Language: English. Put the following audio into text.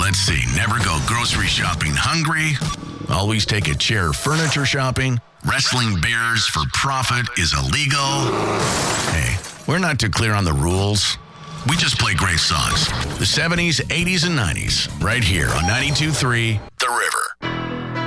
Let's see. Never go grocery shopping hungry. Always take a chair furniture shopping. Wrestling bears for profit is illegal. Hey, we're not too clear on the rules. We just play great songs. The 70s, 80s, and 90s. Right here on 92.3 The River.